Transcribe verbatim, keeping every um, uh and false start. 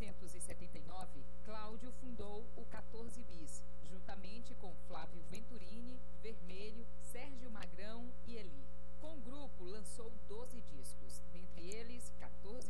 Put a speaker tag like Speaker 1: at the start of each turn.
Speaker 1: novecentos e setenta e nove, Cláudio fundou o quatorze Bis, juntamente com Flávio Venturini, Vermelho, Sérgio Magrão e Eli. Com o grupo, lançou doze discos, dentre eles quatorze